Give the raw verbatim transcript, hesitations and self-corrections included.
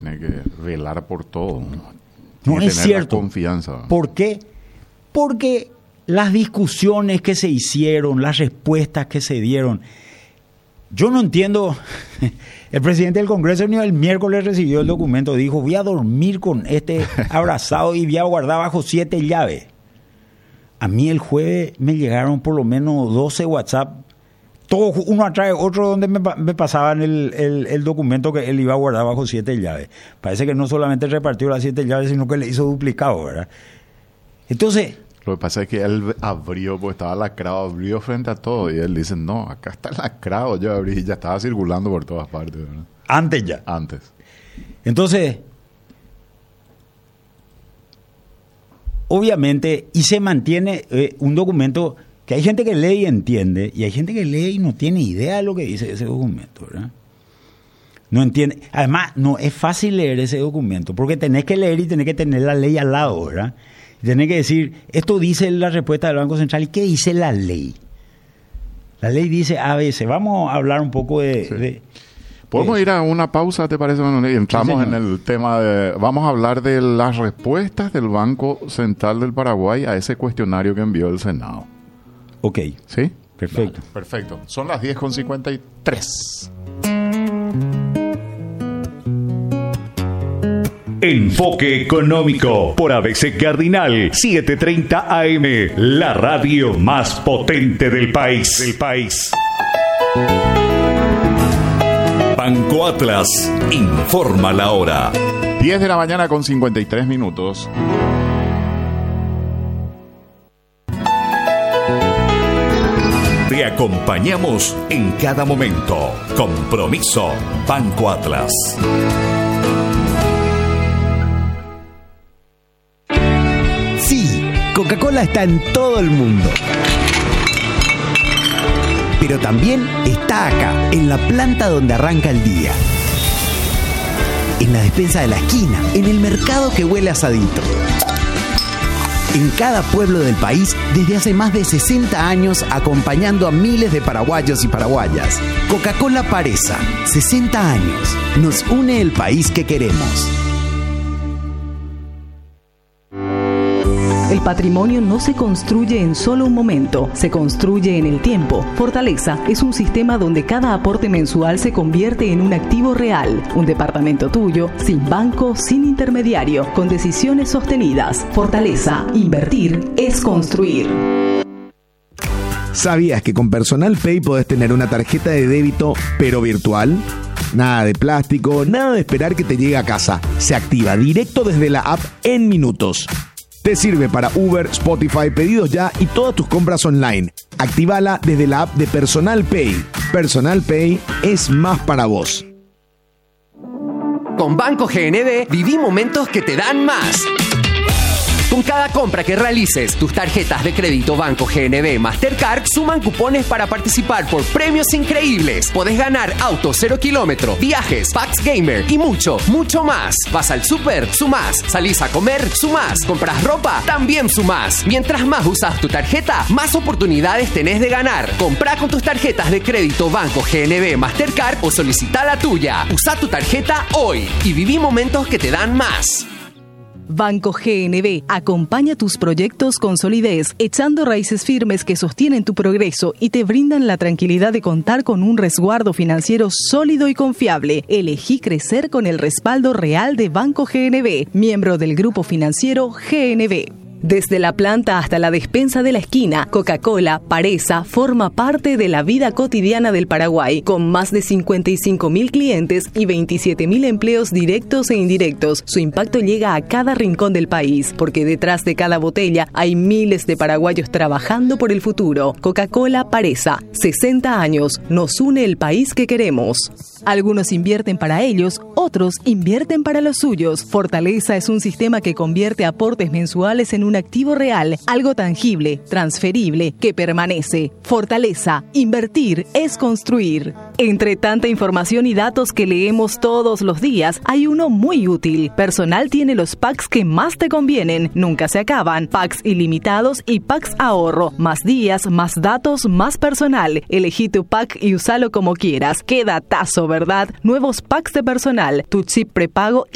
Tiene que velar por todo. Tiene No que es tener cierto. la confianza. ¿Por qué? Porque las discusiones que se hicieron, las respuestas que se dieron, yo no entiendo. El presidente del Congreso el miércoles recibió el documento, dijo, voy a dormir con este abrazado y voy a guardar bajo siete llaves. A mí el jueves me llegaron por lo menos doce WhatsApp, todos uno atrás de otro, donde me, me pasaban el, el, el documento que él iba a guardar bajo siete llaves. Parece que no solamente repartió las siete llaves, sino que le hizo duplicado, ¿verdad? Entonces... Lo que pasa es que él abrió, pues estaba lacrado, abrió frente a todo. Y él dice, no, acá está lacrado. Yo abrí y ya estaba circulando por todas partes, ¿verdad? Antes ya. Antes. Entonces, obviamente, y se mantiene eh, un documento que hay gente que lee y entiende, y hay gente que lee y no tiene idea de lo que dice ese documento, ¿verdad? No entiende. Además, no es fácil leer ese documento, porque tenés que leer y tenés que tener la ley al lado, ¿verdad? Y tenés que decir, esto dice la respuesta del Banco Central, ¿y qué dice la ley? La ley dice a veces, vamos a hablar un poco de... Sí. de ¿Podemos de, ir a una pausa, te parece, Manuel? Y entramos sí, en el tema de... Vamos a hablar de las respuestas del Banco Central del Paraguay a ese cuestionario que envió el Senado. Ok. ¿Sí? Perfecto. Vale, perfecto. Son las diez con cincuenta y tres. Enfoque Económico por A B C Cardinal setecientos treinta A M, la radio más potente del país. Del país. Banco Atlas informa la hora. diez de la mañana con cincuenta y tres minutos. Te acompañamos en cada momento. Compromiso Banco Atlas. Sí, Coca-Cola está en todo el mundo. Pero también está acá, en la planta donde arranca el día. En la despensa de la esquina, en el mercado que huele a asadito. En cada pueblo del país, desde hace más de sesenta años, acompañando a miles de paraguayos y paraguayas. Coca-Cola Paresa, sesenta años. Nos une el país que queremos. El patrimonio no se construye en solo un momento, se construye en el tiempo. Fortaleza es un sistema donde cada aporte mensual se convierte en un activo real. Un departamento tuyo, sin banco, sin intermediario, con decisiones sostenidas. Fortaleza, invertir es construir. ¿Sabías que con Personal Pay podés tener una tarjeta de débito, pero virtual? Nada de plástico, nada de esperar que te llegue a casa. Se activa directo desde la app en minutos. Te sirve para Uber, Spotify, pedidos ya y todas tus compras online. Actívala desde la app de Personal Pay. Personal Pay es más para vos. Con Banco G N B viví momentos que te dan más. Con cada compra que realices, tus tarjetas de crédito Banco G N B Mastercard suman cupones para participar por premios increíbles. Podés ganar auto cero kilómetro, viajes, packs gamer y mucho, mucho más. Vas al súper, sumás. Salís a comer, sumás. Compras ropa, también sumás. Mientras más usas tu tarjeta, más oportunidades tenés de ganar. Comprá con tus tarjetas de crédito Banco G N B Mastercard o solicita la tuya. Usa tu tarjeta hoy y viví momentos que te dan más. Banco G N B acompaña tus proyectos con solidez, echando raíces firmes que sostienen tu progreso y te brindan la tranquilidad de contar con un resguardo financiero sólido y confiable. Elegí crecer con el respaldo real de Banco G N B, miembro del grupo financiero G N B. Desde la planta hasta la despensa de la esquina, Coca-Cola Paresa forma parte de la vida cotidiana del Paraguay, con más de cincuenta y cinco mil clientes y veintisiete mil empleos directos e indirectos. Su impacto llega a cada rincón del país, porque detrás de cada botella hay miles de paraguayos trabajando por el futuro. Coca-Cola Paresa, sesenta años, nos une el país que queremos. Algunos invierten para ellos, otros invierten para los suyos. Fortaleza es un sistema que convierte aportes mensuales en un activo real, algo tangible, transferible, que permanece. Fortaleza, invertir es construir. Entre tanta información y datos que leemos todos los días, hay uno muy útil. Personal tiene los packs que más te convienen, nunca se acaban. Packs ilimitados y packs ahorro. Más días, más datos, más personal. Elegí tu pack y úsalo como quieras. Qué datazo, ¿verdad? Nuevos packs de personal, tu chip prepago